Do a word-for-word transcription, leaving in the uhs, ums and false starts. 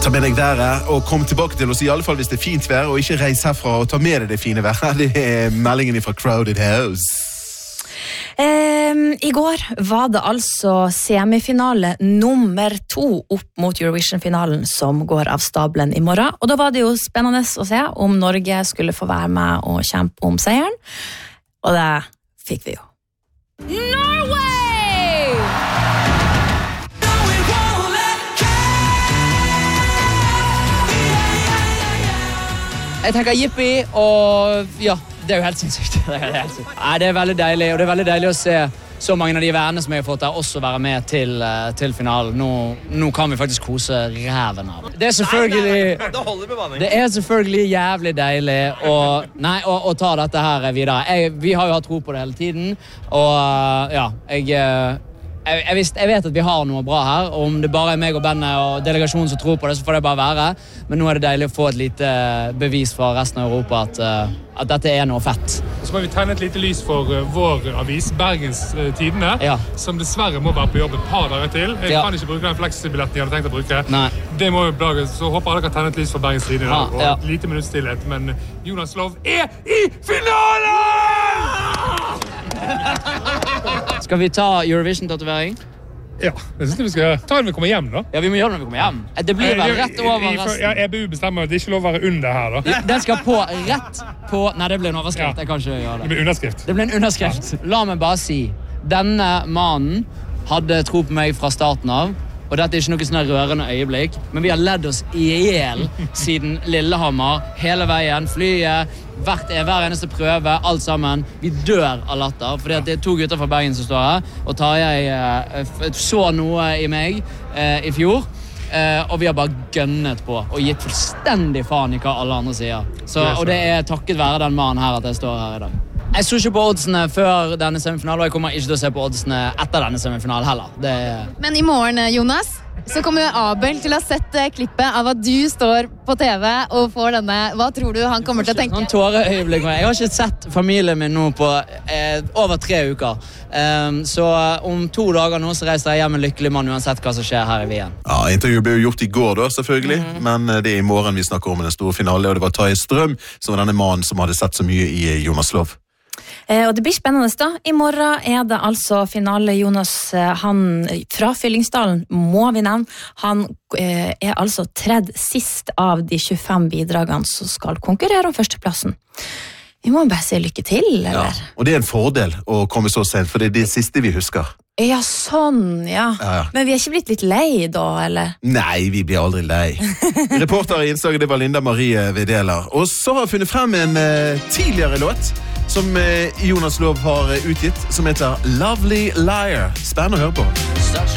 Ta med deg været og kom tilbake til oss i alle fall hvis det er fint vær, og ikke reis herfra og ta med deg det fine været. Det er meldingen fra Crowded House. Um, I går var det altså semifinale nummer to opp mot Eurovision-finalen som går av stabelen i morgen. Og da var det jo spennende å se om Norge skulle få være med og kjempe om seieren. Og det fikk vi jo. Norway! Jeg tenker jippi, og ja, det er jo helt sinnssykt. Det er, helt sykt. Nei, det er veldig deilig, og det er veldig deilig å se så mange av de vennene som jeg har fått der også være med til, til finalen. Nå, nå kan vi faktisk kose ræven av. Det er selvfølgelig, det er selvfølgelig jævlig deilig å, nei, å, å ta dette her videre. Jeg, vi har jo hatt tro på det hele tiden, og ja, jeg... Jeg, jeg, visst, jeg vet at vi har noe bra her, og om det bare er meg og bandet og delegasjonen som tror på det, så får det bare være. Men nå er det deilig å få et lite bevis fra resten av Europa at, at dette er noe fett. Så må vi tenne et lite lys for vår avis, Bergens Tidende, ja. Som dessverre må være på jobb et par dager til. Jeg ja. Kan ikke bruke den fleksibilletten jeg hadde tenkt å bruke. Nei. Det må vi blage, så håper alle kan tenne et lys for Bergens Tidende. Ha, og ja. et lite minutts stillhet, men Jonas Lov er i finalen! Skal vi ta Eurovision-tatovering? Ja, det synes jeg vi skal gjøre. Ta den vi kommer hjem, da. Ja, vi må gjøre det når vi kommer hjem. Det blir vel rett over resten. Ja, E B U bestemmer at det ikke lov å være under her, da. Den skal på rett på... Nei, det blir en overskrift. Ja. Jeg kan ikke gjøre det. Det blir underskrift. Det blir en underskrift. La meg bare si, denne mannen hadde tro på meg fra starten av, og dette er ikke noe sånn rørende øyeblikk, men vi har ledd oss i hjel siden Lillehammer, hele veien, flyet, hvert, hver eneste prøve, alt sammen. Vi dør av latter, fordi det er to gutter fra Bergen som står her, og Tarjei eh, så noe i meg eh, i fjor, eh, og vi har bare gønnet på, og gitt fullstendig faen i hva alle andre sier. Så, og det er takket være den mannen her at jeg står her i dag. Jeg så ikke på oddsene før denne semifinalen, og jeg kommer ikke til å se på oddsene etter denne semifinalen heller. Det... Men i morgen, Jonas, så kommer Abel til å ha sett klippet av at du står på T V og får denne. Hva tror du han kommer til å tenke? Sånn tåreøyeblikk. Jeg har ikke sett familien min nå på eh, over tre uker. Um, så om to dager nå så reiser jeg hjem en lykkelig mann uansett hva som skjer her i Wien. Ja, intervjuet ble jo gjort i går da, selvfølgelig. Mm. Men det er i morgen vi snakker om den store finale, og det var Tarjei Strøm som var denne mannen som hadde sett så mye i Jonas Lov. Eh, og det blir spennende da. I morgen er det altså finale. Jonas, han fra Fyllingsdalen, må vi nevne. Han eh, er altså tredd sist av de tjuefem bidragene som skal konkurrere om førsteplassen. Vi må bare si lykke til, eller? Ja, og det er en fordel å komme så sent, for det er det siste vi husker. Ja, sånn, ja. ja, ja. Men vi er ikke blitt litt lei da, eller? Nei, vi blir aldri lei. Reporter i innslaget, det var Linda Marie Vedela. Og så har jeg funnet frem en uh, tidligere låt som uh, Jonas Lov har uh, utgitt, som heter Lovely Liar. Spennende å høre på.